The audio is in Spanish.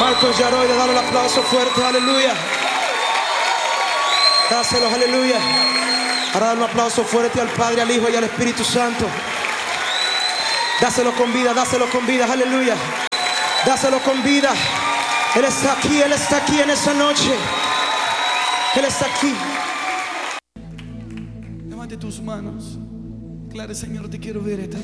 Marcos Yaroy, dale el aplauso fuerte, aleluya. Dáselo, aleluya. Ahora dale un aplauso fuerte al Padre, al Hijo y al Espíritu Santo. Dáselo con vida, aleluya. Dáselo con vida. Él está aquí en esa noche. Él está aquí. Levante tus manos. Claro, Señor, te quiero ver esta